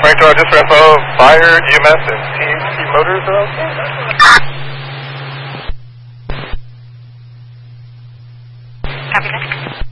Frank, just for info, fire, EMS, and THC motors are out. Copy that.